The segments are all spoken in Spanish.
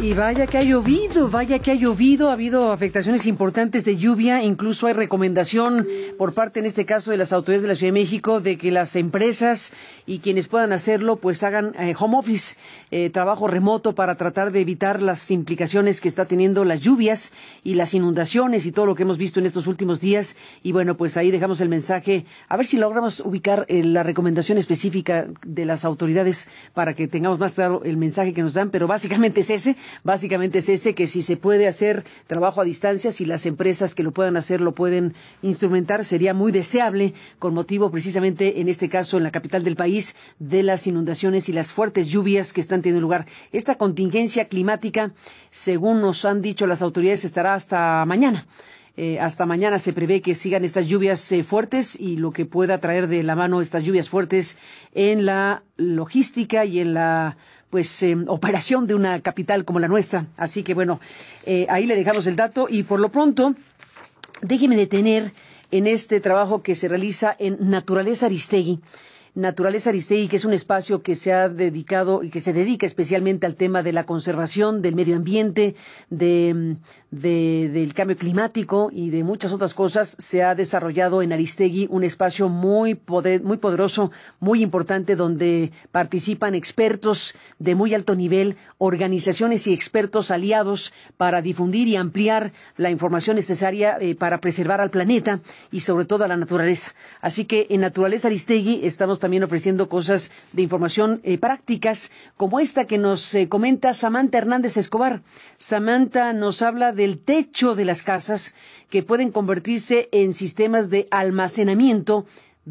Y vaya que ha llovido, ha habido afectaciones importantes de lluvia, incluso hay recomendación por parte, en este caso, de las autoridades de la Ciudad de México, de que las empresas y quienes puedan hacerlo, pues hagan home office, trabajo remoto, para tratar de evitar las implicaciones que está teniendo las lluvias y las inundaciones y todo lo que hemos visto en estos últimos días. Y bueno, pues ahí dejamos el mensaje, a ver si logramos ubicar la recomendación específica de las autoridades para que tengamos más claro el mensaje que nos dan, pero básicamente es ese, que si se puede hacer trabajo a distancia, si las empresas que lo puedan hacer lo pueden instrumentar, sería muy deseable, con motivo precisamente, en este caso, en la capital del país, de las inundaciones y las fuertes lluvias que están teniendo lugar. Esta contingencia climática, según nos han dicho las autoridades, estará hasta mañana. Hasta mañana se prevé que sigan estas lluvias fuertes, y lo que pueda traer de la mano estas lluvias fuertes en la logística y en la operación de una capital como la nuestra. Así que bueno, ahí le dejamos el dato, y por lo pronto déjeme detener en este trabajo que se realiza en Naturaleza Aristegui. Naturaleza Aristegui, que es un espacio que se ha dedicado y que se dedica especialmente al tema de la conservación del medio ambiente, del cambio climático y de muchas otras cosas. Se ha desarrollado en Aristegui un espacio muy poderoso, muy importante, donde participan expertos de muy alto nivel, organizaciones y expertos aliados para difundir y ampliar la información necesaria para preservar al planeta y sobre todo a la naturaleza. Así que en Naturaleza Aristegui estamos también ofreciendo cosas de información prácticas, como esta que nos comenta Samantha Hernández Escobar. Samantha nos habla del techo de las casas, que pueden convertirse en sistemas de almacenamiento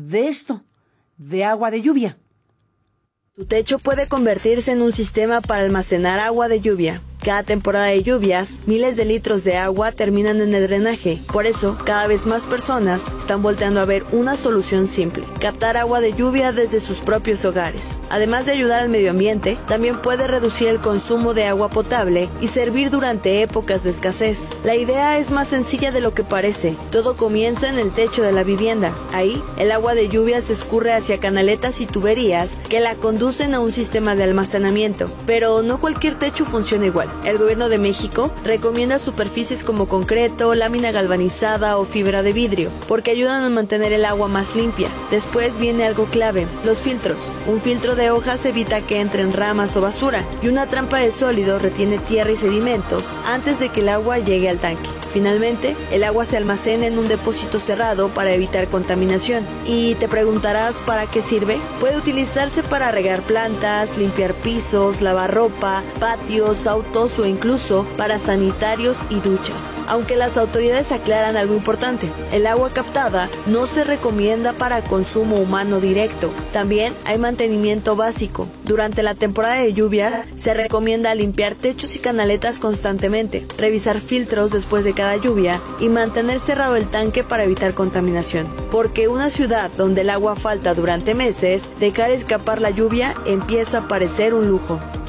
de agua de lluvia. Tu techo puede convertirse en un sistema para almacenar agua de lluvia. Cada temporada de lluvias, miles de litros de agua terminan en el drenaje. Por eso, cada vez más personas están volteando a ver una solución simple: captar agua de lluvia desde sus propios hogares. Además de ayudar al medio ambiente, también puede reducir el consumo de agua potable y servir durante épocas de escasez. La idea es más sencilla de lo que parece. Todo comienza en el techo de la vivienda. Ahí, el agua de lluvia se escurre hacia canaletas y tuberías que la conducen a un sistema de almacenamiento. Pero no cualquier techo funciona igual. El Gobierno de México recomienda superficies como concreto, lámina galvanizada o fibra de vidrio, porque ayudan a mantener el agua más limpia. Después viene algo clave: los filtros. Un filtro de hojas evita que entren ramas o basura, y una trampa de sólido retiene tierra y sedimentos antes de que el agua llegue al tanque. Finalmente, el agua se almacena en un depósito cerrado para evitar contaminación. Y te preguntarás, ¿para qué sirve? Puede utilizarse para regar plantas, limpiar pisos, lavar ropa, patios, autos o incluso para sanitarios y duchas. Aunque las autoridades aclaran algo importante: el agua captada no se recomienda para consumo humano directo. También hay mantenimiento básico. Durante la temporada de lluvia se recomienda limpiar techos y canaletas constantemente, revisar filtros después de cada lluvia y mantener cerrado el tanque para evitar contaminación. Porque una ciudad donde el agua falta durante meses, dejar escapar la lluvia empieza a parecer un lujo.